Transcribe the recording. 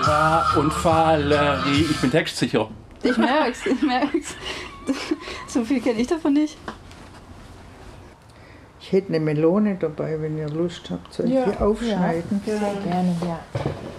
Sarah und Valerie. Ich bin textsicher. Ich merk's. So viel kenne ich davon nicht. Ich hätte eine Melone dabei, wenn ihr Lust habt. Soll ich die aufschneiden? Sehr gerne, ja.